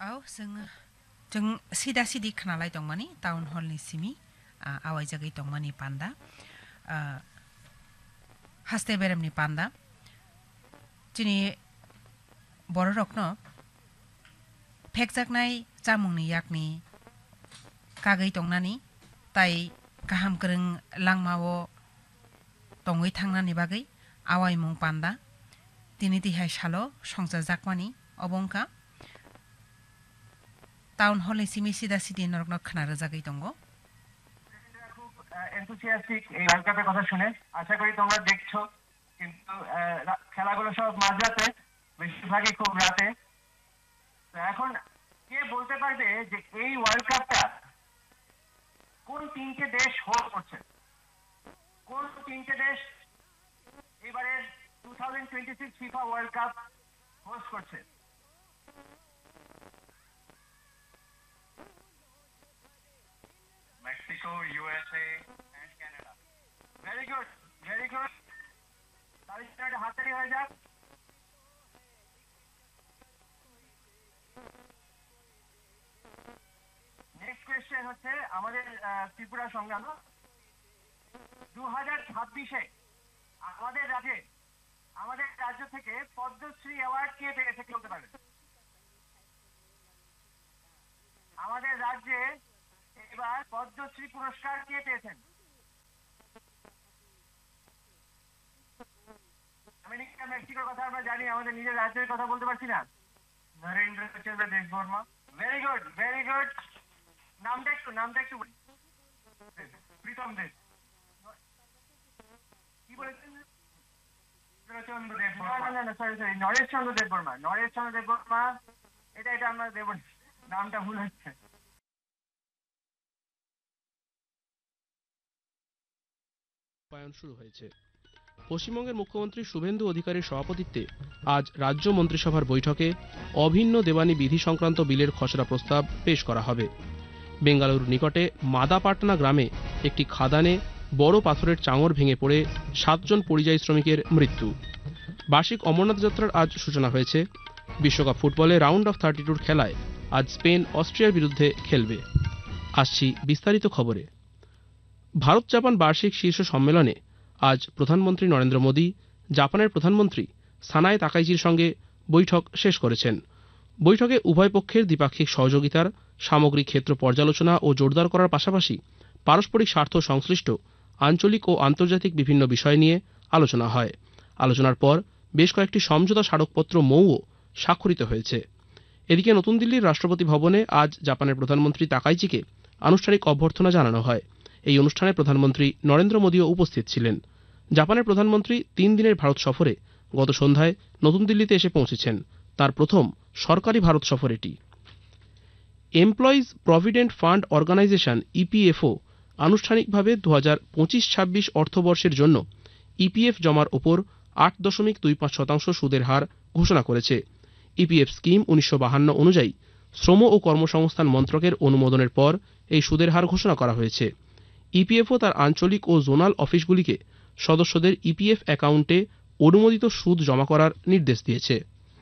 आव जों सिदा सिदि खोनालाय दंमानि टाउन हलनि सिमि आवाय जागै दंमानि पान्दा हास्ते बेरामनि पान्दा दिनै बर' रकनो फेकजागनाय जामुंनि याकनि कागै दंनानि ताइ गाहाम गोरों लांमावो दङै थांनानि बागै आवाय मुं पान्दा दिनै दिहाय सालो संजा जाकमानि अबंका টাউন হলে সিমি সিদা সিদি নরকন খানার জায়গায় দঙ্গ খুব এনথুসিয়াস্টিক এই ওয়ার্ল্ড কাপের কথা শুনে আশা করি তোমরা দেখছো কিন্তু খেলাগুলো সব মাঝরাতে বেশিরভাগই খুব রাতে তো এখন কে বলতে পারবে যে এই ওয়ার্ল্ড কাপটা কোন তিনটে দেশ হোস্ট করছে কোন তিনটে দেশ এবারে 2026 ফিফা ওয়ার্ল্ড কাপ হোস্ট করছে Mexico, USA, and Canada. Very good, very good. তাহলে সেটা হাততালি হয়ে যাক নেক্সট কোয়েশ্চেন হচ্ছে আমাদের ত্রিপুরা সংগ্রাম 2026-এ আমাদের রাজ্য থেকে পদ্মশ্রী অ্যাওয়ার্ড কে পেয়েছে কে বলতে পারবে আমাদের রাজ্যে এবার পদ্মশ্রী পুরস্কার কে পেয়েছেন আমেরিকা মেক্সিকোর কথা আমরা জানি আমাদের নিজের রাজ্যের কথা বলতে পারছি না নরেন্দ্র চন্দ্র দেববর্মা ভেরি গুড নামটা একটু প্রীতম দেব কি বলেছেন চন্দ্র দেববর্মা না সরি নরেশ চন্দ্র দেববর্মা এটা আমরা দেব নামটা ভুল হচ্ছে শুরু হয়েছে পশ্চিমবঙ্গের মুখ্যমন্ত্রী শুভেন্দু অধিকারীর সভাপতিত্বে আজ রাজ্য মন্ত্রিসভার বৈঠকে অভিন্ন দেওয়ানি বিধি সংক্রান্ত বিলের খসড়া প্রস্তাব পেশ করা হবে বেঙ্গালুরুর নিকটে মাদাপাটনা গ্রামে একটি খাদানে বড় পাথরের চাঙর ভেঙে পড়ে 7 জন পরিযায়ী শ্রমিকের মৃত্যু বার্ষিক অমরনাথ যাত্রার আজ সূচনা হয়েছে বিশ্বকাপ ফুটবলে রাউন্ড অফ 32 খেলায় আজ স্পেন অস্ট্রিয়ার বিরুদ্ধে খেলবে আসছি বিস্তারিত খবরে ভারত জাপান বার্ষিক শীর্ষ সম্মেলনে আজ প্রধানমন্ত্রী নরেন্দ্র মোদী জাপানের প্রধানমন্ত্রী সানায়ে তাকাইচির সঙ্গে বৈঠক শেষ করেছেন বৈঠকে উভয় পক্ষের দ্বিপাক্ষিক সহযোগিতার সামগ্রিক ক্ষেত্র পর্যালোচনা ও জোরদার করার পাশাপাশি পারস্পরিক স্বার্থ সংশ্লিষ্ট আঞ্চলিক ও আন্তর্জাতিক বিভিন্ন বিষয় নিয়ে আলোচনা হয় আলোচনার পর বেশ কয়েকটি সমঝোতা স্মারকপত্র মৌও স্বাক্ষরিত হয়েছে এদিকে নতুন দিল্লির রাষ্ট্রপতি ভবনে আজ জাপানের প্রধানমন্ত্রী তাকাইচিকে আনুষ্ঠানিক অভ্যর্থনা জানানো হয় এই অনুষ্ঠানে প্রধানমন্ত্রী নরেন্দ্র মোদীও উপস্থিত ছিলেন জাপানের প্রধানমন্ত্রী 3 দিনের ভারত সফরে গত সন্ধ্যায় নতুন দিল্লিতে এসে পৌঁছেছেন তার প্রথম সরকারি ভারত সফর এটি employees provident fund organisation EPFO আনুষ্ঠানিকভাবে 2025-26 অর্থবর্ষের জন্য ইপিএফ জমার ওপর 8.25% সুদের হার ঘোষণা করেছে ইপিএফ স্কিম 1952 অনুযায়ী শ্রম ও কর্মসংস্থান মন্ত্রকের অনুমোদনের পর এই সুদের হার ঘোষণা করা হয়েছে ইপিএফও তার আঞ্চলিক ও জোনাল অফিসগুলিকে সদস্যদের ইপিএফ অ্যাকাউন্টে অনুমোদিত সুদ জমা করার নির্দেশ দিয়েছে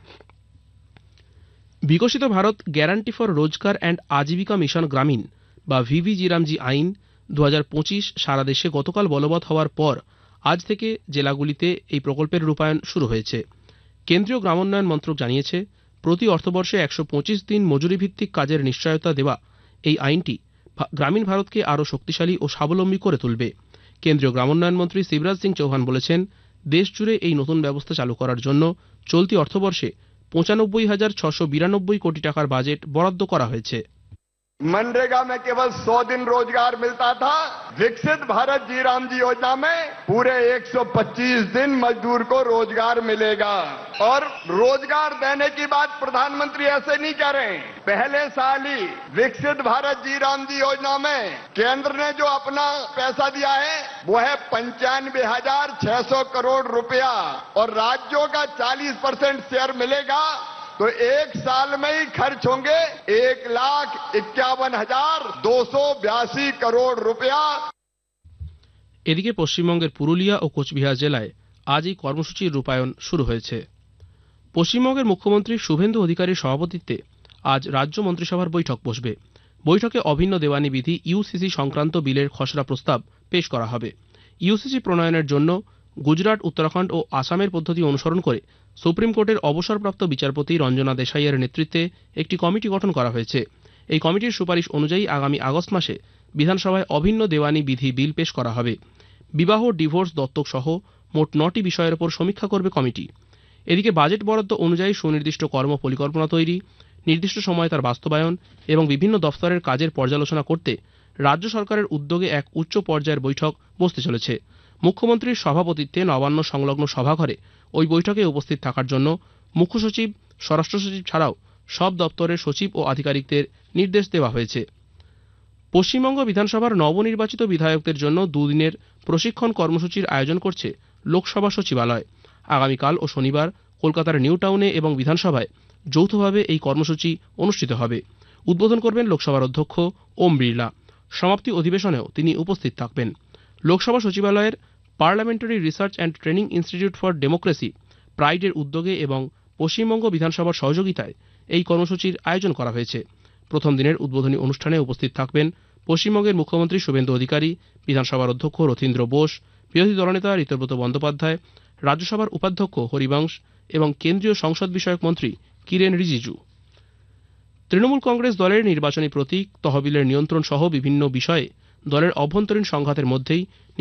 বিকশিত ভারত গ্যারান্টি ফর রোজগার অ্যান্ড আজীবিকা মিশন গ্রামীণ বা ভিভিজিরামজি আইন 2025 সারা দেশে গতকাল বলবৎ হওয়ার পর আজ থেকে জেলাগুলিতে এই প্রকল্পের রূপায়ণ শুরু হয়েছে কেন্দ্রীয় গ্রামোন্নয়ন মন্ত্রক জানিয়েছে প্রতি অর্থবর্ষে 125 দিন মজুরিভিত্তিক কাজের নিশ্চয়তা দেওয়া এই আইনটি গ্রামীণ ভারতকে আরও শক্তিশালী ও স্বাবলম্বী করে তুলবে কেন্দ্রীয় গ্রামোন্নয়ন মন্ত্রী শিবরাজ সিং চৌহান বলেছেন দেশ জুড়ে এই নতুন ব্যবস্থা চালু করার জন্য চলতি অর্থবর্ষে 95,692 কোটি টাকার বাজেট বরাদ্দ করা হয়েছে मनरेगा में केवल 100 दिन रोजगार मिलता था विकसित भारत जी राम जी योजना में पूरे 125 दिन मजदूर को रोजगार मिलेगा और रोजगार देने की बात प्रधानमंत्री ऐसे नहीं कह रहे हैं पहले साल ही विकसित भारत जी राम जी योजना में केंद्र ने जो अपना पैसा दिया है वो है 95,600 करोड़ रुपया और राज्यों का 40% शेयर मिलेगा तो एक साल में ही खर्च होंगे 1,51,282 करोड़ रुपया এদিকে পশ্চিমবঙ্গের পুরুলিয়া ও কোচবিহার জেলায় আজ এই কর্মসূচির রূপায়ণ শুরু হয়েছে পশ্চিমবঙ্গের মুখ্যমন্ত্রী শুভেন্দু অধিকারীর সভাপতিত্বে আজ রাজ্য মন্ত্রিসভার বৈঠক বসবে। বৈঠকে অভিন্ন দেওয়ানি বিধি ইউসিসি সংক্রান্ত বিলের খসড়া প্রস্তাব পেশ করা হবে। ইউসিসি প্রণয়নের জন্য গুজরাট, উত্তরাখণ্ড ও আসামের পদ্ধতি অনুসরণ করে সুপ্রিম কোর্টের অবসরপ্রাপ্ত বিচারপতি রঞ্জনা দেশাইয়ের নেতৃত্বে একটি কমিটি গঠন করা হয়েছে। এই কমিটির সুপারিশ অনুযায়ী আগামী আগস্ট মাসে বিধানসভায় অভিন্ন দেওয়ানি বিধি বিল পেশ করা হবে। বিবাহ, ডিভোর্স, দত্তক সহ মোট 9টি বিষয়ের ওপর সমীক্ষা করবে কমিটি। এদিকে বাজেট বরাদ্দ অনুযায়ী সুনির্দিষ্ট কর্ম পরিকল্পনা তৈরি, নির্দিষ্ট সময়ে তার বাস্তবায়ন এবং বিভিন্ন দফতরের কাজের পর্যালোচনা করতে রাজ্য সরকারের উদ্যোগে এক উচ্চ পর্যায়ের বৈঠক বসতে চলেছে। মুখ্যমন্ত্রীর সভাপতিত্বে নবান্ন সংলগ্ন সভাঘরে ওই বৈঠকে উপস্থিত থাকার জন্য মুখ্য সচিব, স্বরাষ্ট্র সচিব ছাড়াও সব দপ্তরের সচিব ও আধিকারিকদের নির্দেশ দেওয়া হয়েছে। পশ্চিমবঙ্গ বিধানসভার নবনির্বাচিত বিধায়কদের জন্য দুদিনের প্রশিক্ষণ কর্মসূচির আয়োজন করছে লোকসভা সচিবালয়। আগামীকাল ও শনিবার কলকাতার নিউ টাউনে এবং বিধানসভায় যৌথভাবে এই কর্মসূচি অনুষ্ঠিত হবে। উদ্বোধন করবেন লোকসভার অধ্যক্ষ ওম বিড়লা। সমাপ্তি অধিবেশনেও তিনি উপস্থিত থাকবেন। লোকসভা সচিবালয়ের parliamentary research and training institute for democracy, প্রাইডের উদ্যোগে এবং পশ্চিমবঙ্গ বিধানসভার সহযোগিতায় এই কর্মসূচির আয়োজন করা হয়েছে। প্রথম দিনের উদ্বোধনী অনুষ্ঠানে উপস্থিত থাকবেন পশ্চিমবঙ্গের মুখ্যমন্ত্রী শুভেন্দু অধিকারী, বিধানসভার অধ্যক্ষ রথীন্দ্র বোস, বিরোধী দলনেতা ঋতব্রত বন্দ্যোপাধ্যায়, রাজ্যসভার উপাধ্যক্ষ হরিবংশ এবং কেন্দ্রীয় সংসদ বিষয়ক মন্ত্রী কিরেন রিজিজু। তৃণমূল কংগ্রেস দলের নির্বাচনী প্রতীক, তহবিলের নিয়ন্ত্রণ সহ বিভিন্ন বিষয়ে দলের অভ্যন্তরীণ সংঘাতের মধ্যেই